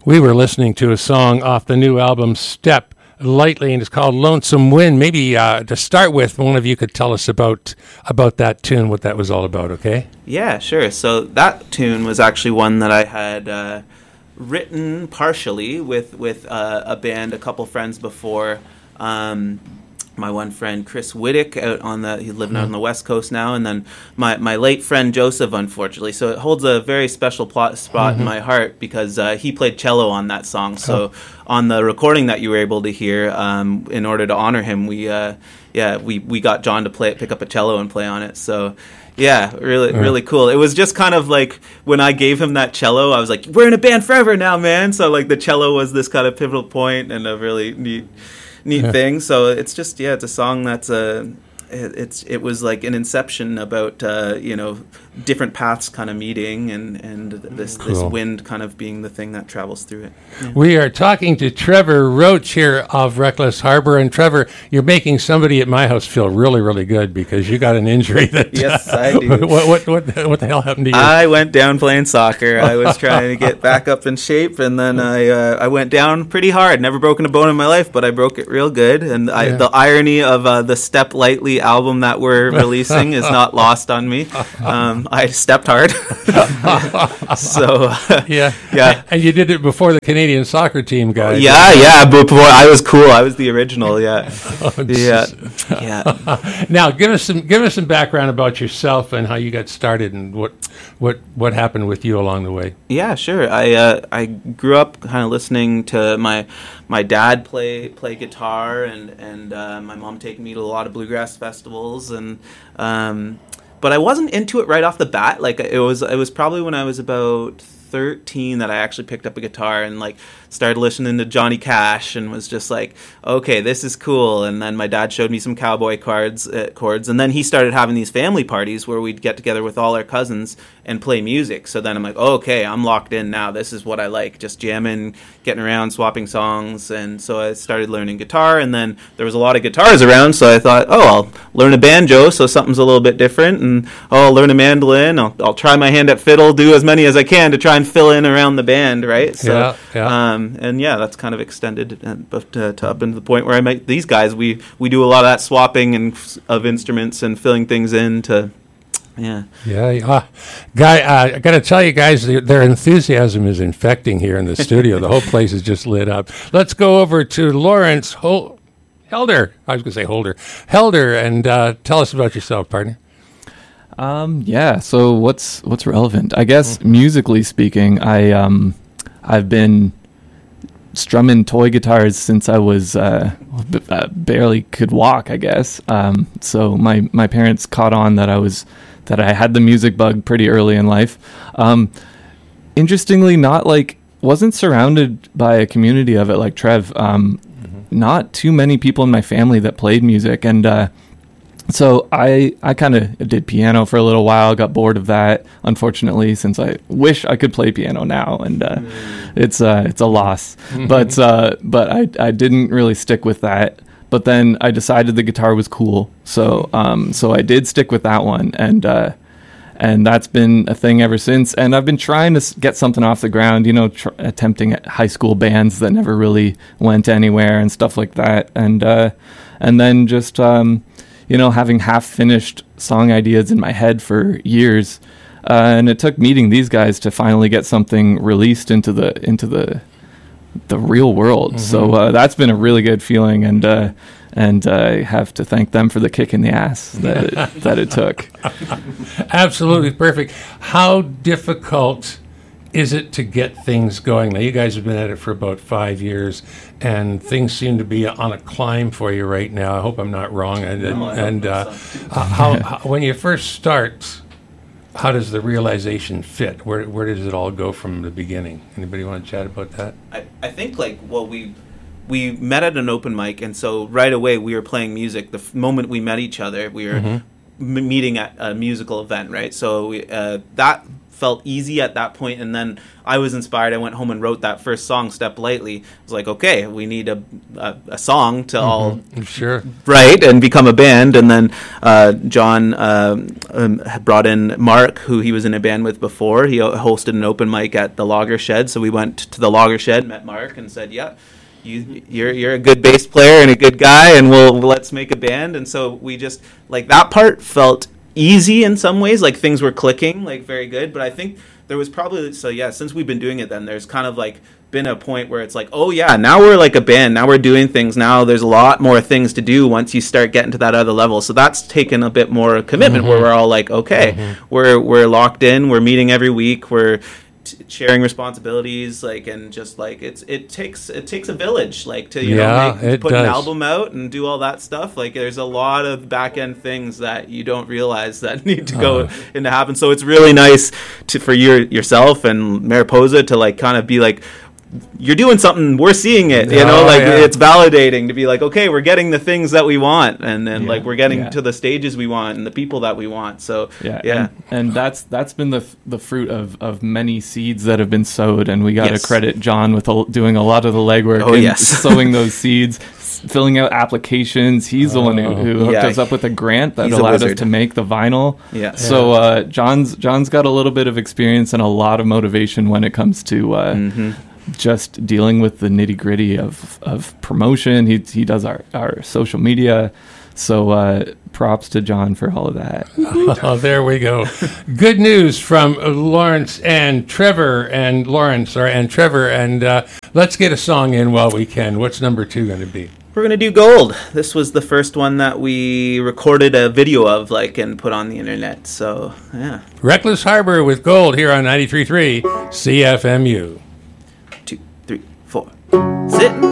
We were listening to a song off the new album Step Lightly, and it's called Lonesome Wind. Maybe to start with, one of you could tell us about that tune, what that was all about, okay? Yeah, sure. So that tune was actually one that I had written partially with a band, a couple friends before. My one friend Chris Whittick he's living out on the West Coast now, and then my late friend Joseph, unfortunately. So it holds a very special spot in my heart because he played cello on that song. So on the recording that you were able to hear, in order to honor him, we got John to pick up a cello and play on it. So yeah, really cool. It was just kind of like when I gave him that cello, I was like, "We're in a band forever now, man." So like the cello was this kind of pivotal point and a really neat thing. So it's just it's a song that's it was like an inception about different paths kind of meeting and this wind kind of being the thing that travels through it. Yeah. We are talking to Trevor Roach here of Reckless Harbor, and Trevor, you're making somebody at my house feel really, really good because you got an injury. Yes, I do. What the hell happened to you? I went down playing soccer. I was trying to get back up in shape, and then I went down pretty hard. Never broken a bone in my life, but I broke it real good. And the irony of the Step Lightly album that we're releasing is not lost on me. I stepped hard. So yeah. And you did it before the Canadian soccer team guys. Yeah. Before I was cool. I was the original. Yeah. Yeah. Now give us some background about yourself and how you got started and what happened with you along the way. Yeah, sure. I grew up kind of listening to my dad play guitar and my mom taking me to a lot of bluegrass festivals and but I wasn't into it right off the bat. Like it was probably when I was about 13 that I actually picked up a guitar and like started listening to Johnny Cash and was just like, okay, this is cool. And then my dad showed me some cowboy chords, and then he started having these family parties where we'd get together with all our cousins and play music. So then I'm like, oh, okay, I'm locked in now. This is what I like, just jamming, getting around, swapping songs. And so I started learning guitar, and then there was a lot of guitars around, so I thought, oh, I'll learn a banjo, so something's a little bit different, and I'll learn a mandolin. I'll try my hand at fiddle, do as many as I can to try and fill in around the band, right? So, that's kind of extended to up into the point where I met these guys. We do a lot of that swapping of instruments and filling things in to. Yeah. I got to tell you guys, their enthusiasm is infecting here in the studio. The whole place is just lit up. Let's go over to Lawrence Helder. I was going to say Helder, and tell us about yourself, partner. So what's relevant? I guess musically speaking, I've been strumming toy guitars since I was barely could walk, I guess. So my parents caught on that I had the music bug pretty early in life. Interestingly, wasn't surrounded by a community of it like Trev. Not too many people in my family that played music, and so I kind of did piano for a little while, got bored of that, unfortunately, since I wish I could play piano now, and it's a loss. But I didn't really stick with that. But then I decided the guitar was cool, so I did stick with that one, and that's been a thing ever since. And I've been trying to get something off the ground, attempting at high school bands that never really went anywhere and stuff like that, and then just having half-finished song ideas in my head for years, and it took meeting these guys to finally get something released into the real world. So that's been a really good feeling, and I have to thank them for the kick in the ass that it took. Absolutely perfect. How difficult is it to get things going? Now, you guys have been at it for about 5 years, and things seem to be on a climb for you right now. I hope I'm not wrong. How when you first start, how does the realization fit? Where does it all go from the beginning? Anybody want to chat about that? I think we met at an open mic, and so right away we were playing music. The moment we met each other, we were meeting at a musical event, right? So that felt easy at that point, and then I was inspired. I went home and wrote that first song, Step Lightly. I was like, okay, we need a song to all Sure. write and become a band. And then John had brought in Mark, who he was in a band with before. He hosted an open mic at the Logger Shed, so we went to the Logger Shed, met Mark, and said, yeah, you're a good bass player and a good guy, and let's make a band. And so we just, like, that part felt easy in some ways, like things were clicking, like, very good. But I think there was probably, since we've been doing it, then there's kind of like been a point where it's like, oh yeah, now we're like a band, now we're doing things, now there's a lot more things to do once you start getting to that other level. So that's taken a bit more commitment, where we're all like, okay, we're locked in, we're meeting every week, we're sharing responsibilities, like, and just like it takes a village, like, to put an album out and do all that stuff. Like, there's a lot of back end things that you don't realize that need to go into happen. So it's really nice for yourself and Mariposa to, like, kind of be like, you're doing something, we're seeing it, it's validating to be like, okay, we're getting the things that we want, and then like we're getting to the stages we want and the people that we want. So and that's been the fruit of many seeds that have been sowed, and we got to credit John with doing a lot of the legwork sowing those seeds, filling out applications. He's the one who hooked us up with a grant that allowed us to make the vinyl. So John's got a little bit of experience and a lot of motivation when it comes to just dealing with the nitty gritty of promotion. He does our social media. So props to John for all of that. Oh, there we go. Good news from Lawrence and Trevor and Lawrence, and Trevor. And let's get a song in while we can. What's number 2 going to be? We're going to do Gold. This was the first one that we recorded a video of, like, and put on the internet. So, yeah. Reckless Harbor with Gold here on 93.3 CFMU. 2, 3, 4. Sitting